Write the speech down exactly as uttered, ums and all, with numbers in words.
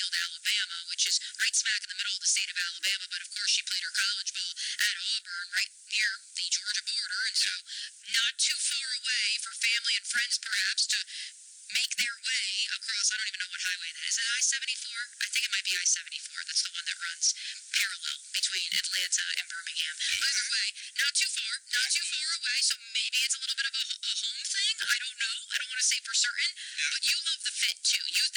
Springfield, Alabama, which is right smack in the middle of the state of Alabama. But of course, she played her college ball at Auburn, right near the Georgia border, and so not too far away for family and friends, perhaps, to make their way across. I don't even know what highway that is. Is it I seventy-four? I think it might be I seventy-four. That's the one that runs parallel between Atlanta and Birmingham. Either way, not too far, not too far away. So maybe it's a little bit of a, a home thing. I don't know. I don't want to say for certain. But you love the fit too. You